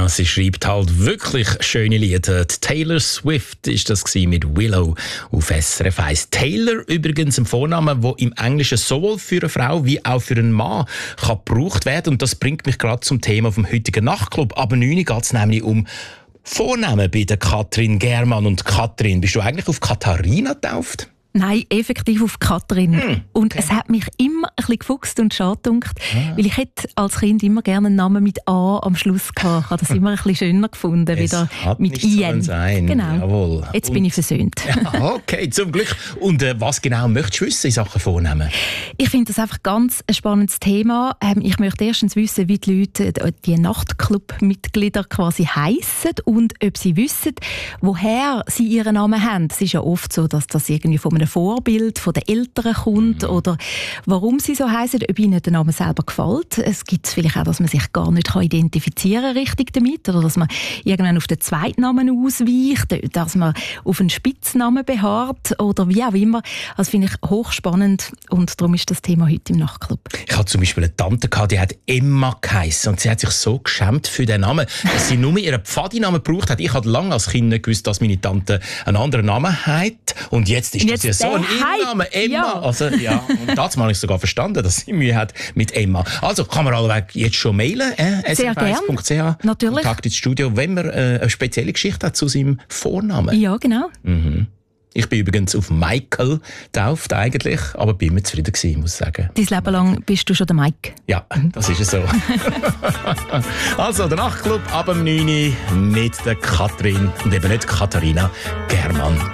Ja, sie schreibt halt wirklich schöne Lieder. Taylor Swift ist das mit Willow auf SRF 1. Taylor übrigens ein Vorname, der im Englischen sowohl für eine Frau wie auch für einen Mann kann gebraucht werden. Und das bringt mich gerade zum Thema vom heutigen Nachtclub. Aber 9 geht es nämlich um Vornamen bei der Katrin Germann. Und Katrin, bist du eigentlich auf Katharina getauft? Nein, effektiv auf Katrin. Und es hat mich immer ein bisschen gefuchst und schade gedacht, weil ich hätte als Kind immer gerne einen Namen mit A am Schluss gehabt. Ich habe das immer ein bisschen schöner gefunden, wieder mit IN. Sein. Genau. Jawohl. Jetzt bin ich versöhnt. Ja, okay, zum Glück. Und was genau möchtest du wissen in Sachen Vornamen? Ich finde das einfach ganz ein spannendes Thema. Ich möchte erstens wissen, wie die Leute, die Nachtclub-Mitglieder quasi heissen und ob sie wissen, woher sie ihren Namen haben. Es ist ja oft so, dass das irgendwie von einem Vorbild von den Eltern kommt oder warum sie so heissen, ob ihnen der Name selber gefällt. Es gibt vielleicht auch, dass man sich gar nicht identifizieren kann richtig damit oder dass man irgendwann auf den Zweitnamen ausweicht, dass man auf einen Spitznamen beharrt oder wie auch immer. Das finde ich hochspannend und darum ist das Thema heute im Nachtclub. Ich hatte zum Beispiel eine Tante, die hat Emma geheissen und sie hat sich so geschämt für den Namen, dass sie nur ihren Pfadinamen gebraucht hat. Ich hatte lange als Kind nicht gewusst, dass meine Tante einen anderen Namen hat und jetzt ist das ja so ein Innenname, Emma. Ja. Also, ja. Und das habe ich sogar verstanden, dass sie Mühe hat mit Emma. Also kann man allweg jetzt schon mailen, Sehr srf1.ch, natürlich. Kontakt ins Studio, wenn man eine spezielle Geschichte hat zu seinem Vornamen. Ja, genau. Mhm. Ich bin übrigens auf Michael getauft eigentlich, aber bin immer zufrieden gewesen, muss ich sagen. Dein Leben lang bist du schon der Mike? Ja, das ist es so. Also, der Nachtclub ab dem 9 Uhr mit der Katrin und eben nicht Katharina Germann.